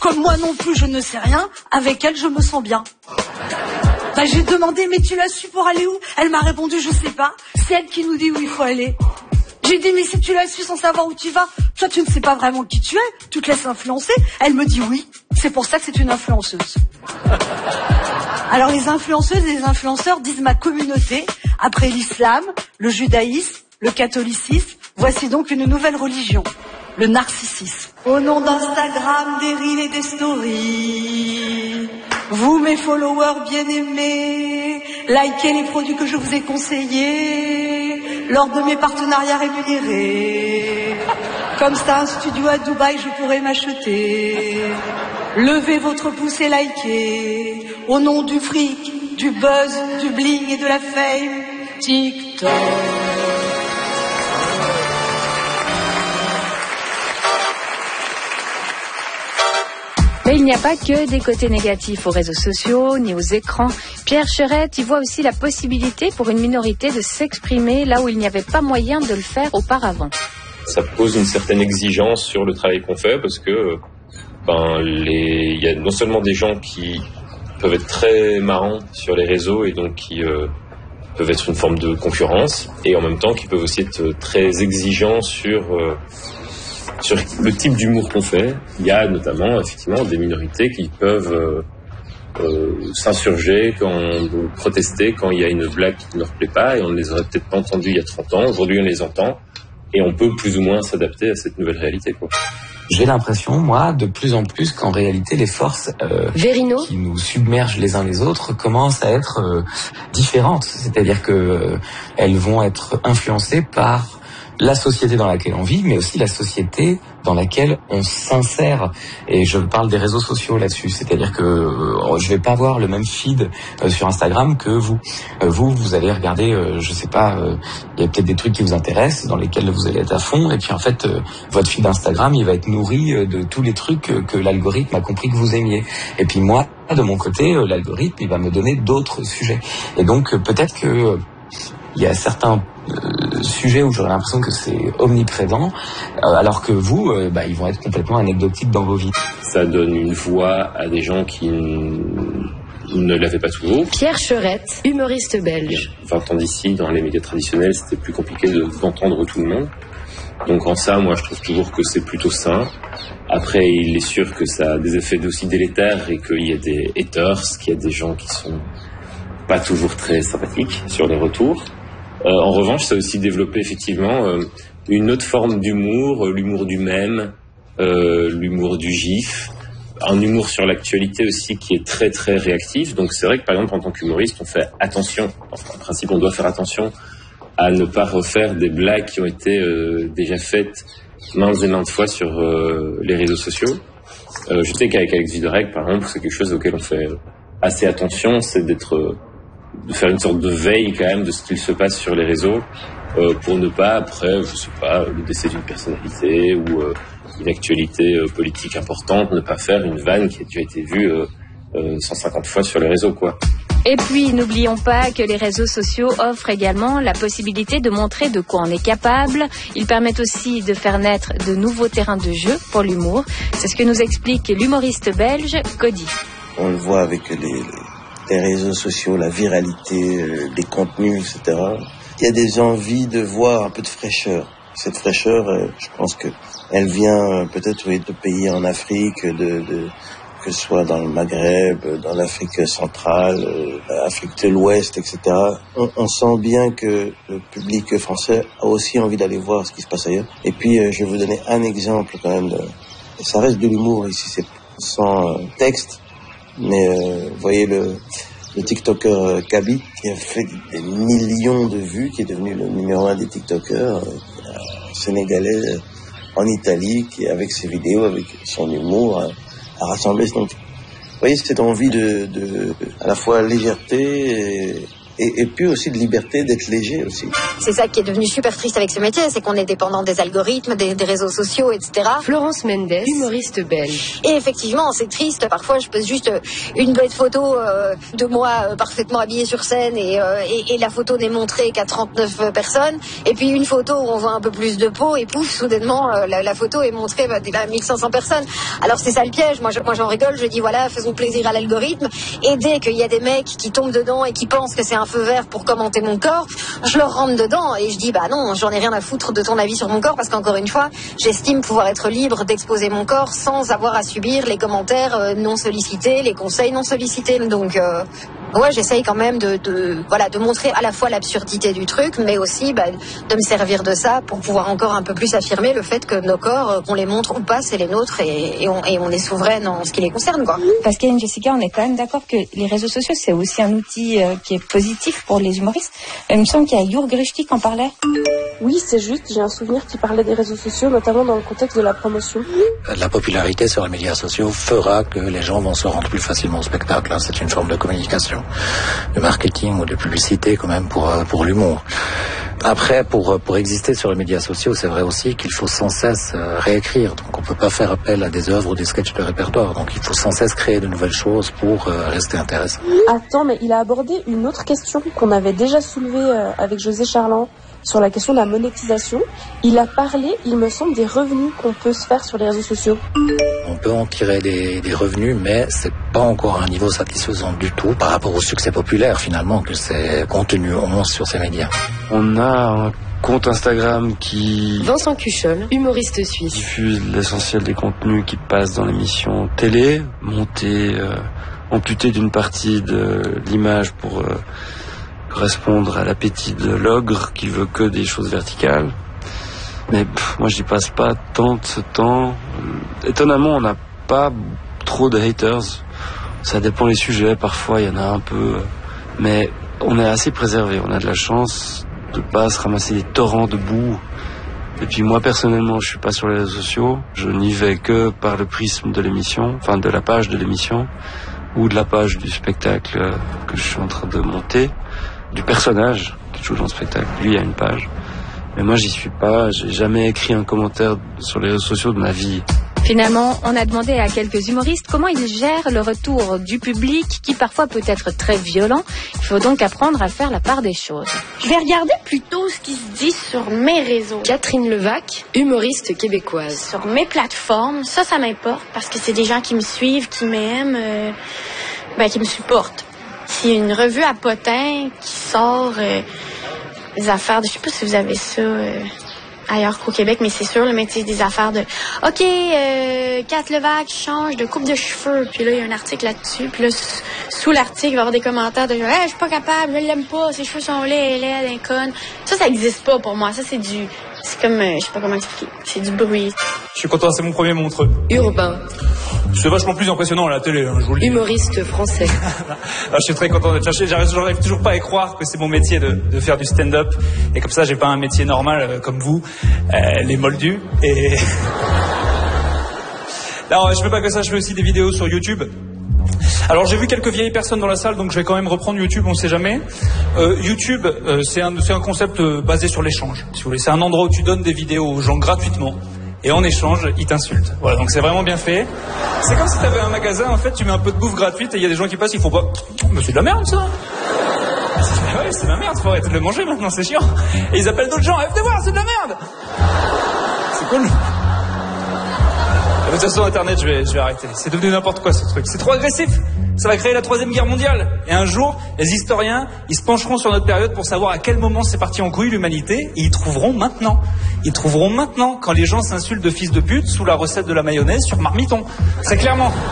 Comme moi non plus, je ne sais rien, avec elle, je me sens bien. Bah, j'ai demandé, mais tu l'as su pour aller où? Elle m'a répondu, je sais pas. C'est elle qui nous dit où il faut aller. J'ai dit, mais si tu l'as su sans savoir où tu vas, toi tu ne sais pas vraiment qui tu es, tu te laisses influencer. Elle me dit oui, c'est pour ça que c'est une influenceuse. Alors les influenceuses et les influenceurs disent ma communauté, après l'islam, le judaïsme, le catholicisme, voici donc une nouvelle religion, le narcissisme. Au nom d'Instagram, des reels et des stories, vous mes followers bien-aimés, likez les produits que je vous ai conseillés lors de mes partenariats rémunérés. Comme ça, un studio à Dubaï, je pourrais m'acheter. Levez votre pouce et likez. Au nom du fric, du buzz, du bling et de la fame, TikTok. Mais il n'y a pas que des côtés négatifs aux réseaux sociaux ni aux écrans. Pierre Cherette y voit aussi la possibilité pour une minorité de s'exprimer là où il n'y avait pas moyen de le faire auparavant. Ça pose une certaine exigence sur le travail qu'on fait parce que il y a non seulement des gens qui peuvent être très marrants sur les réseaux et donc qui peuvent être une forme de concurrence et en même temps qui peuvent aussi être très exigeants sur le type d'humour qu'on fait. Il y a notamment effectivement des minorités qui peuvent s'insurger, protester quand il y a une blague qui ne leur plaît pas et on ne les aurait peut-être pas entendus il y a 30 ans. Aujourd'hui on les entend et on peut plus ou moins s'adapter à cette nouvelle réalité, quoi. J'ai l'impression, moi, de plus en plus qu'en réalité, les forces qui nous submergent les uns les autres commencent à être différentes. C'est-à-dire que elles vont être influencées par la société dans laquelle on vit, mais aussi la société dans laquelle on s'insère. Et je parle des réseaux sociaux là-dessus. C'est-à-dire que je vais pas voir le même feed sur Instagram que vous. Vous allez regarder, je sais pas, il y a peut-être des trucs qui vous intéressent, dans lesquels vous allez être à fond. Et puis en fait, votre feed Instagram, il va être nourri de tous les trucs que l'algorithme a compris que vous aimiez. Et puis moi, de mon côté, l'algorithme, il va me donner d'autres sujets. Et donc peut-être que il y a certains sujets où j'aurais l'impression que c'est omniprésent, alors que vous, ils vont être complètement anecdotiques dans vos vies. Ça donne une voix à des gens qui ne l'avaient pas toujours. Pierre Cherette, humoriste belge. 20 ans d'ici, dans les médias traditionnels, c'était plus compliqué d'entendre tout le monde. Donc en ça, moi, je trouve toujours que c'est plutôt sain. Après, il est sûr que ça a des effets aussi délétères et qu'il y a des haters, qu'il y a des gens qui sont pas toujours très sympathiques sur les retours. En revanche, ça a aussi développé effectivement une autre forme d'humour, l'humour du mème, l'humour du gif, un humour sur l'actualité aussi qui est très très réactif. Donc c'est vrai que par exemple en tant qu'humoriste, on fait attention, enfin en principe on doit faire attention à ne pas refaire des blagues qui ont été déjà faites maintes et maintes fois sur les réseaux sociaux. Je sais qu'avec Alex Vizorek par exemple, c'est quelque chose auquel on fait assez attention, c'est de faire une sorte de veille quand même de ce qu'il se passe sur les réseaux pour ne pas après, je sais pas, le décès d'une personnalité ou une actualité politique importante, ne pas faire une vanne qui a déjà été vue 150 fois sur les réseaux, quoi. Et puis, n'oublions pas que les réseaux sociaux offrent également la possibilité de montrer de quoi on est capable. Ils permettent aussi de faire naître de nouveaux terrains de jeu pour l'humour. C'est ce que nous explique l'humoriste belge Cody. On le voit avec les réseaux sociaux, la viralité des contenus, etc. Il y a des envies de voir un peu de fraîcheur. Cette fraîcheur, je pense que elle vient peut-être de pays en Afrique, que ce soit dans le Maghreb, dans l'Afrique centrale, l'Afrique de l'Ouest, etc. On sent bien que le public français a aussi envie d'aller voir ce qui se passe ailleurs. Et puis, je vais vous donner un exemple quand même. Ça reste de l'humour ici, c'est sans texte. Mais vous voyez le TikToker Kaby qui a fait des millions de vues, qui est devenu le numéro 1 des TikTokers, un Sénégalais en Italie, qui avec ses vidéos, avec son humour, a rassemblé. Donc, vous voyez cette envie de à la fois légèreté et puis aussi de liberté d'être léger aussi. C'est ça qui est devenu super triste avec ce métier, c'est qu'on est dépendant des algorithmes, des réseaux sociaux, etc. Florence Mendes, humoriste belge. Et effectivement, c'est triste. Parfois, je pose juste une belle photo de moi parfaitement habillée sur scène et la photo n'est montrée qu'à 39 personnes. Et puis une photo où on voit un peu plus de peau et pouf, soudainement, la photo est montrée à 1500 personnes. Alors c'est ça le piège. Moi j'en rigole. Je dis voilà, faisons plaisir à l'algorithme. Et dès qu'il y a des mecs qui tombent dedans et qui pensent que c'est un feu vert pour commenter mon corps, je leur rentre dedans et je dis bah non, j'en ai rien à foutre de ton avis sur mon corps parce qu'encore une fois, j'estime pouvoir être libre d'exposer mon corps sans avoir à subir les commentaires non sollicités, les conseils non sollicités. Donc ouais, j'essaye quand même de montrer à la fois l'absurdité du truc, mais aussi de me servir de ça pour pouvoir encore un peu plus affirmer le fait que nos corps, qu'on les montre ou pas, c'est les nôtres et on est souveraine en ce qui les concerne, quoi. Pascal et Jessica, on est quand même d'accord que les réseaux sociaux, c'est aussi un outil qui est positif pour les humoristes. Il me semble qu'il y a Jürg Richtig qui en parlait. Oui, c'est juste, j'ai un souvenir qui parlait des réseaux sociaux, notamment dans le contexte de la promotion. La popularité sur les médias sociaux fera que les gens vont se rendre plus facilement au spectacle. C'est une forme de communication, de marketing ou de publicité quand même pour l'humour. Après, pour exister sur les médias sociaux, c'est vrai aussi qu'il faut sans cesse réécrire. Donc on peut pas faire appel à des œuvres ou des sketchs de répertoire. Donc il faut sans cesse créer de nouvelles choses pour rester intéressant. Attends, mais il a abordé une autre question qu'on avait déjà soulevée avec José Charland sur la question de la monétisation. Il a parlé, il me semble, des revenus qu'on peut se faire sur les réseaux sociaux. On peut en tirer des revenus, mais c'est pas encore un niveau satisfaisant du tout par rapport au succès populaire finalement que ces contenus ont sur ces médias. On a un compte Instagram qui... Vincent Cuchol, humoriste suisse. Diffuse l'essentiel des contenus qui passent dans l'émission télé, amputé d'une partie de l'image pour correspondre à l'appétit de l'ogre qui veut que des choses verticales. Mais moi j'y passe pas tant de ce temps. Étonnamment, on n'a pas trop de haters. Ça dépend des sujets, parfois il y en a un peu. Mais on est assez préservé, on a de la chance de pas se ramasser des torrents de boue. Et puis moi personnellement, je suis pas sur les réseaux sociaux. Je n'y vais que par le prisme de l'émission, enfin de la page de l'émission, ou de la page du spectacle que je suis en train de monter, du personnage qui joue dans le spectacle. Lui, il y a une page. Mais moi, j'y suis pas. J'ai jamais écrit un commentaire sur les réseaux sociaux de ma vie. Finalement, on a demandé à quelques humoristes comment ils gèrent le retour du public qui parfois peut être très violent. Il faut donc apprendre à faire la part des choses. Je vais regarder plutôt ce qui se dit sur mes réseaux. Catherine Levac, humoriste québécoise. Sur mes plateformes, ça m'importe parce que c'est des gens qui me suivent, qui m'aiment, qui me supportent. S'il y a une revue à potins qui sort des affaires de... Je sais pas si vous avez ça ailleurs qu'au Québec, mais c'est sûr, le métier des affaires de... OK, Kat Levac change de coupe de cheveux. Puis là, il y a un article là-dessus. Puis là, sous l'article, il va y avoir des commentaires de « Hey, je suis pas capable, je l'aime pas, ses cheveux sont laids, elle est conne. » Ça existe pas pour moi. Ça, c'est du... C'est comme... je sais pas comment expliquer. C'est du bruit. Je suis content, c'est mon premier montreux. Urbain. C'est vachement plus impressionnant à la télé, je vous le dis. Humoriste français. Je suis très content d'être cherché. J'arrive toujours pas à y croire que c'est mon métier de faire du stand-up. Et comme ça, j'ai pas un métier normal comme vous, les moldus. Et... Alors, je fais pas que ça, je fais aussi des vidéos sur YouTube. Alors j'ai vu quelques vieilles personnes dans la salle, donc je vais quand même reprendre YouTube, on sait jamais. YouTube, c'est un concept basé sur l'échange, si vous voulez. C'est un endroit où tu donnes des vidéos aux gens gratuitement. Et en échange, ils t'insultent. Voilà, donc c'est vraiment bien fait. C'est comme si t'avais un magasin, en fait, tu mets un peu de bouffe gratuite et il y a des gens qui passent, ils font pas... Mais c'est de la merde, ça. Ouais, c'est de la merde, faut arrêter de le manger maintenant, c'est chiant. Et ils appellent d'autres gens, venez voir, c'est de la merde. C'est cool. De toute façon, Internet, je vais arrêter. C'est devenu n'importe quoi, ce truc. C'est trop agressif. Ça va créer la 3e guerre mondiale. Et un jour, les historiens, ils se pencheront sur notre période pour savoir à quel moment c'est parti en couille l'humanité. Et ils trouveront maintenant. Ils trouveront maintenant quand les gens s'insultent de fils de pute sous la recette de la mayonnaise sur Marmiton. Très clairement.